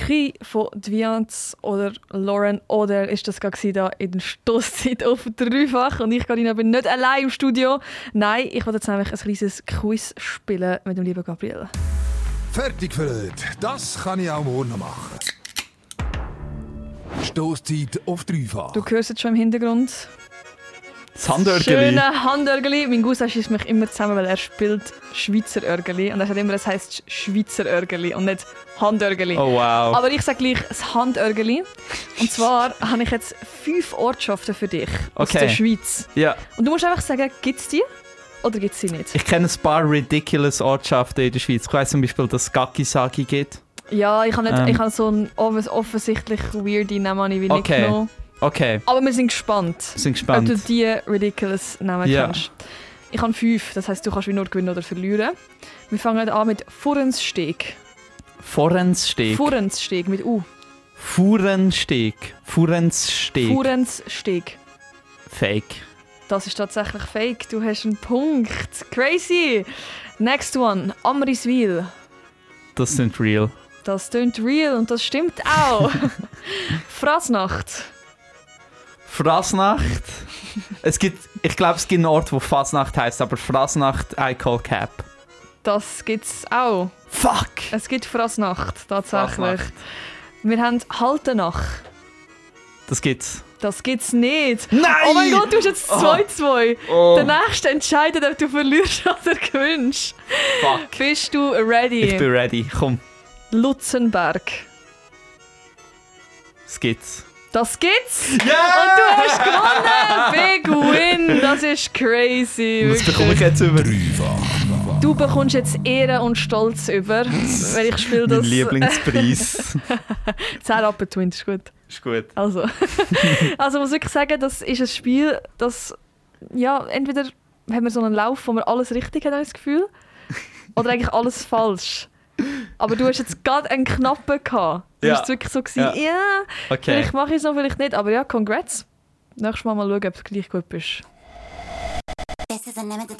Cri von Dviance oder Lauren oder ist das gerade da in der Stosszeit auf dreifach und ich Carina bin nicht allein im Studio. Nein, ich wollte jetzt nämlich ein riesiges Quiz spielen mit dem lieben Gabriel. Fertig für heute. Das kann ich auch morgen noch machen. Stosszeit auf dreifach. Du hörst jetzt schon im Hintergrund. Das Handörgeli. Schöne Handörgeli. Mein Cousin schießt mich immer zusammen, weil er spielt Schweizer Örgeli. Und er sagt immer, es heisst Schweizer Örgeli und nicht Handörgeli. Oh wow. Aber ich sage gleich das Handörgeli. Und zwar habe ich jetzt 5 Ortschaften für dich aus der Schweiz. Ja. Und du musst einfach sagen, gibt es die oder gibt es sie nicht? Ich kenne ein paar ridiculous Ortschaften in der Schweiz. Ich weiss zum Beispiel, dass es Gakisagi gibt. Ja, ich habe so einen offensichtlich weirden Namen nicht genommen. Okay. Aber wir sind gespannt, ob du diese ridiculous Namen kennst. Ich habe 5, das heisst, du kannst wie nur gewinnen oder verlieren. Wir fangen an mit Furensteg. Forenssteg. Furensteg mit U. Furensteg. Furensteg. Fake. Das ist tatsächlich fake. Du hast einen Punkt. Crazy. Next one. Amriswil. Das sind real. Das klingt real und das stimmt auch. Fasnacht. Fasnacht? Ich glaube, es gibt einen Ort, wo Fasnacht heisst, aber Fasnacht, I call cap. Das gibt's auch. Fuck! Es gibt Fasnacht, tatsächlich. Fasnacht. Wir haben Haltenach. Das gibt's. Das gibt's nicht. Nein! Oh mein Gott, du hast jetzt 2-2. Oh. Der Nächste entscheidet, ob du verlierst oder gewinnst. Fuck. Bist du ready? Ich bin ready. Komm. Lutzenberg. Das gibt's. Das gibt's! Yeah! Und du hast gewonnen! Big win! Das ist crazy. Was bekomme ich jetzt über? Du bekommst jetzt Ehre und Stolz über, weil ich spiele das. Mein Lieblingspreis. 10 Rappen Twin, ist gut. Ist gut. Also muss ich sagen, das ist ein Spiel, das, ja, entweder haben wir so einen Lauf, wo wir alles richtig haben, habe ich das Gefühl, oder eigentlich alles falsch. Aber du hast jetzt gerade einen Knappen gehabt. Du warst wirklich so gewesen, ja, Okay. vielleicht mache ich es noch, vielleicht nicht, aber ja, congrats. Nächstes Mal schauen, ob du gleich gut bist.